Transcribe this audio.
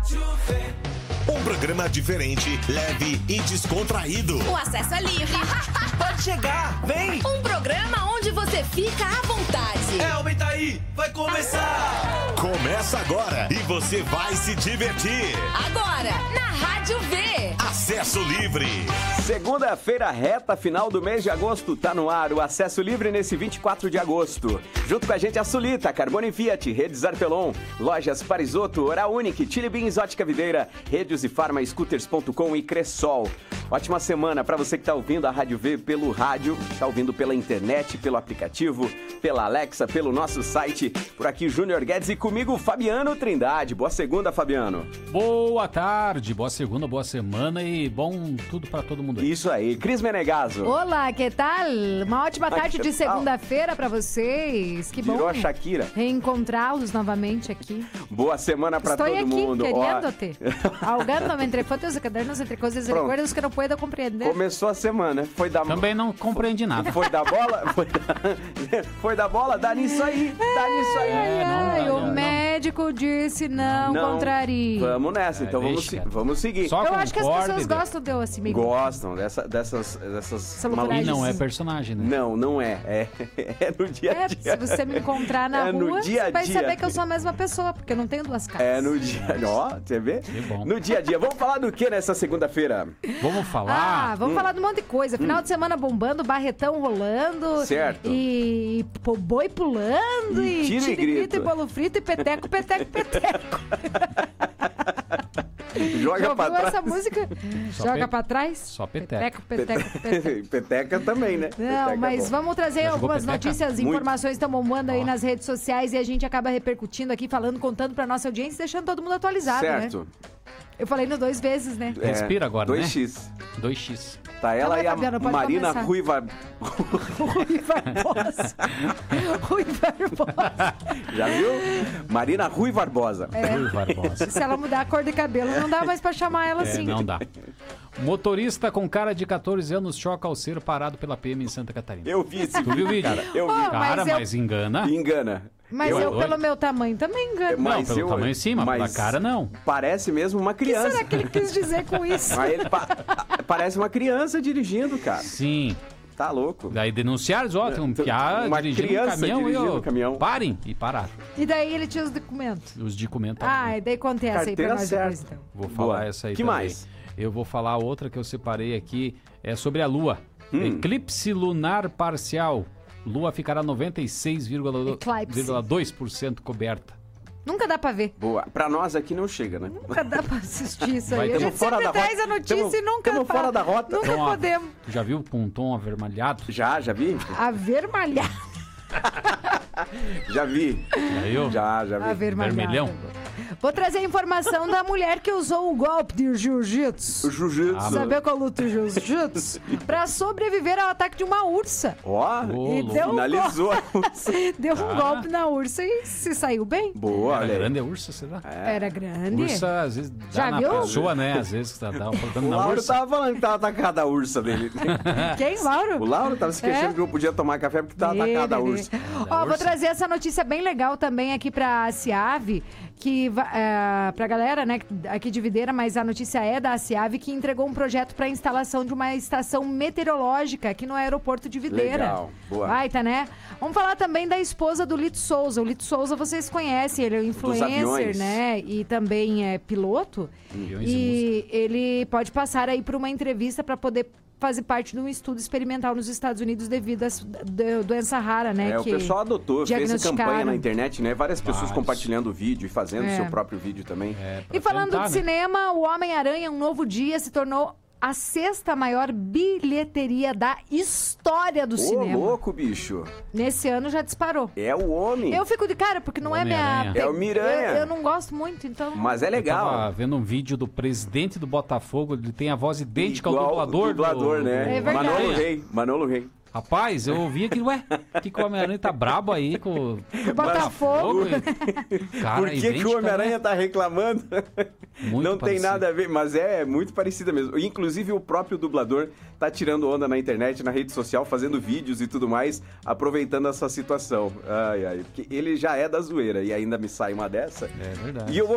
Um programa diferente, leve e descontraído. O acesso é livre. Pode chegar, vem! Um programa onde você fica à vontade. Aumenta aí, vai começar! Começa agora e você vai se divertir. Agora, na Rádio V. Acesso livre. Segunda-feira, reta final do mês de agosto, tá no ar o Acesso Livre nesse 24 de agosto. Junto com a gente a Sulita, Carbone Fiat, Redes Arpelon, Lojas Parisotto, Oral Unique, Chili Beans, Ótica Videira, Redes e Farma, Scooters.com e Cressol. Ótima semana para você que tá ouvindo a Rádio V pelo rádio, tá ouvindo pela internet, pelo aplicativo, pela Alexa, pelo nosso site. Por aqui, Júnior Guedes e comigo, Fabiano Trindade. Boa segunda, Fabiano. Boa tarde, boa segunda, boa semana e bom tudo para todo mundo aí. Isso aí, Cris Menegaso. Olá, que tal? Uma ótima tarde de segunda-feira pra vocês. Que bom. Virou a Shakira. Reencontrá-los novamente aqui. Boa semana pra todo mundo. Estou aqui, querendo-te. Ahogándome entre fotos e cadernos, entre coisas e recuerdos que não puedo compreender. Começou a semana. Foi da... Também não compreendi nada. Foi da bola? Foi da bola? Dá nisso aí. Dá nisso aí. O médico disse não contraria. Vamos nessa, então vamos seguir. Só eu acho que as pessoas Deus. gostam de eu assim meio. Gostam dessas E não é personagem, né? Não é. É no dia a dia. Se você me encontrar na rua, você vai saber que eu sou a mesma pessoa, porque eu não tenho duas caras. É no dia... Ó, você vê? Que bom. No dia a dia. Vamos falar do que nessa segunda-feira? Vamos falar? Vamos falar de um monte de coisa. Final de semana bombando, barretão rolando. Certo. E boi pulando. E tiro e grito. E bolo frito e peteco. Joga pra trás. essa música? Joga pra trás? Só peteco. Peteco. Peteca também, né? Não, Peteca mas vamos trazer Já jogou algumas peteca? notícias, informações estão bombando aí nas redes sociais e a gente acaba repercutindo aqui, falando, contando pra nossa audiência e deixando todo mundo atualizado, certo. né? Eu falei no 2 vezes, né? Respira agora, 2x. né? 2x. Tá ela Então vai, e a Fabiano, pode Marina começar. Rui Barbosa. Rui Barbosa. Já viu? Marina Rui Barbosa. Rui Barbosa. Se ela mudar a cor de cabelo, não dá mais pra chamar ela assim. Não dá. Motorista com cara de 14 anos choca ao ser parado pela PM em Santa Catarina. Eu vi esse Tu viu o vídeo? cara. Eu vi. Cara, mas mas engana. Engana. Mas eu, pelo meu tamanho, também engano. Não, pelo tamanho sim, mas pela cara não. Parece mesmo uma O que criança. será que ele quis dizer com isso? Mas ele parece uma criança dirigindo, cara. Sim. Tá louco. Daí denunciaram, ó, tem um piá Uma dirigindo criança um caminhão dirigindo e um caminhão. Parem. E pararam. E daí ele tinha os documentos. Os documentos. E daí conta essa aí pra Carteira nós certa. depois, então. Vou falar Boa. essa aí Que também. mais? Eu vou falar outra que eu separei aqui, é sobre a Lua. Eclipse lunar parcial. Lua ficará 96,2% coberta. Nunca dá pra ver. Boa. Pra nós aqui não chega, né? Nunca dá pra assistir isso Vai aí. A ter gente fora sempre da traz rota. a notícia e nunca Tamo fora da rota. Nunca Então, ó, podemos. Já viu com um tom avermelhado? Já vi? Avermalhar. Já vi. Já viu? Já vi. Avermalhar. Vermelhão? Vou trazer a informação da mulher que usou o golpe de jiu-jitsu. O jiu-jitsu. Saber qual luta o jiu-jitsu? Pra sobreviver ao ataque de uma ursa. Ó, Ô, E louco. deu um finalizou. Deu um golpe na ursa e se saiu bem. Boa, Era olha aí. grande a ursa, será? Era grande. Ursa, às vezes, Já dá na viu? pessoa, né? Às vezes dá um problema O na Lauro ursa. tava falando que tava atacada a ursa dele. Quem, Lauro? O Lauro tava se queixando que não podia tomar café porque tava atacada a ursa. Ó, vou trazer essa notícia bem legal também aqui pra Ciave, que pra galera, né, aqui de Videira, mas a notícia é da Ciave, que entregou um projeto pra instalação de uma estação meteorológica aqui no aeroporto de Videira. Legal, boa. Baita, né? Vamos falar também da esposa do Lito Souza. O Lito Souza, vocês conhecem, ele é um influencer, aviões. né? E também é piloto. Aviões e E ele pode passar aí por uma entrevista pra poder fazer parte de um estudo experimental nos Estados Unidos devido à doença rara, né? O pessoal adotou, fez diagnosticaram. campanha na internet, né? Várias pessoas Vários. compartilhando o vídeo e fazendo É. seu próprio vídeo também. E falando tentar, de né? cinema, o Homem-Aranha, Um Novo Dia, se tornou a 6ª maior bilheteria da história do Ô, cinema. louco, bicho. Nesse ano já disparou. É o homem. Eu fico de cara, porque não é minha... Homem-Aranha. É o Miranha. Eu não gosto muito, então... Mas é Eu tava legal. vendo um vídeo do presidente do Botafogo, ele tem a voz idêntica Igual ao dublador. o dublador, né? É verdade. Manolo Rey. Rapaz, eu ouvi aquilo, que o Homem-Aranha tá brabo aí com o Botafogo. Cara, Por que, que idêntica, o Homem-Aranha né? tá reclamando? Muito Não tem parecido. nada a ver, mas é muito parecida mesmo. Inclusive, o próprio dublador tá tirando onda na internet, na rede social, fazendo vídeos e tudo mais, aproveitando essa situação. Ai, ai, porque ele já é da zoeira e ainda me sai uma dessa. É verdade. E eu vou